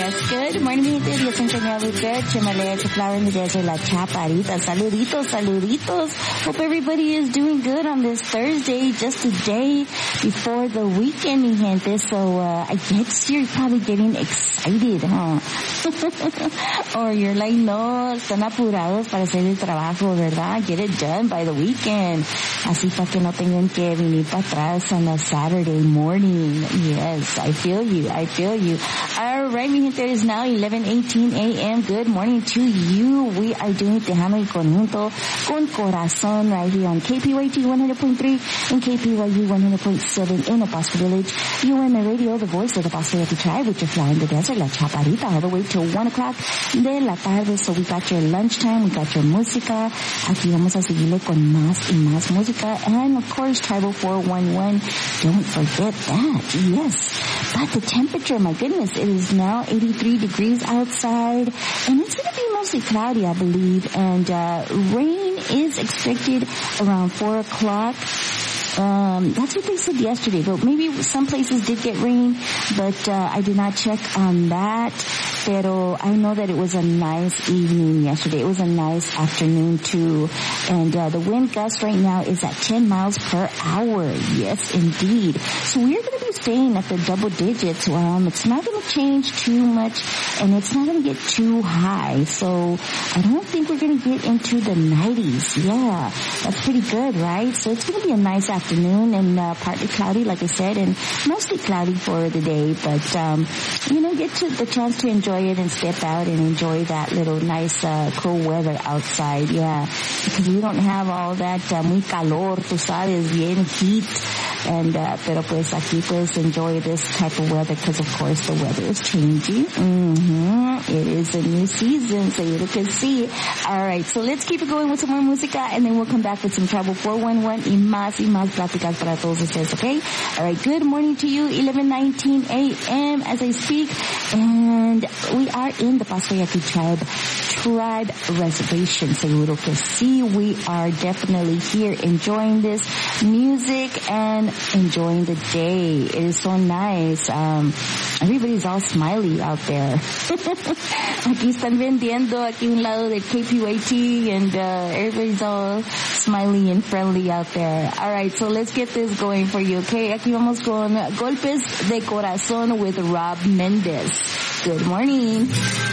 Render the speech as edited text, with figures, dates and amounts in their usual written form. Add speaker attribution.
Speaker 1: Yes, good morning, mi gente. Dios enseñado good. Chimalea, it's a flower in the desert, La Chaparita. Saluditos, saluditos. Hope everybody is doing good on this Thursday, just a day before the weekend, mi gente. So, I guess you're probably getting excited, huh? Or you're like, no, están apurados para hacer el trabajo, ¿verdad? Get it done by the weekend. Así para que no tengan que venir para atrás on a Saturday morning. Yes, I feel you. I feel you. All right, mi gente, it is now 11:18 a.m. Good morning to you. We are doing Tejano y Conjunto con Corazón right here on KPYT 100.3 and KPYU 100.7 in the Bosque Village. UM Radio, the voice of the Bosque Village tribe, with your fly in the desert, La Chaparita, all the way till 1 o'clock de la tarde. So we got your lunchtime, we got your música. Aquí vamos a seguirle con más y más música. And of course, Tribal 411. Don't forget that. Yes. But the temperature, my goodness, it is now 83 degrees outside. And it's going to be mostly cloudy, I believe. And rain is expected around 4 o'clock. That's what they said yesterday, but maybe some places did get rain, but I did not check on that. Pero I know that it was a nice evening yesterday. It was a nice afternoon too. And the wind gust right now is at 10 miles per hour. Yes, indeed. So we're going to be staying at the double digits. It's not going to change too much, and it's not going to get too high. So I don't think we're going to get into the 90s. Yeah, that's pretty good, right? So it's going to be a nice afternoon and partly cloudy, like I said, and mostly cloudy for the day. But get to the chance to enjoy it and step out and enjoy that little nice cool weather outside. Yeah, because we don't have all that muy calor, tú sabes, bien heat. And pero pues aquí puedes enjoy this type of weather because of course the weather is changing. It is a new season, so you can see. All right, so let's keep it going with some more música, and then we'll come back with some Tribal 411 y más pláticas para todos ustedes, okay? All right, good morning to you, 11:19 a.m. as I speak, and we are in the Pasayaki tribe reservation. Seguro que sí, we are definitely here enjoying this music and enjoying the day. It is so nice. Everybody's all smiley out there. Aquí están vendiendo aquí un lado de KPYT, and everybody's all smiley and friendly out there. All right, so let's get this going for you, okay? Aquí vamos con Golpes de Corazón with Rob Mendez. Good morning.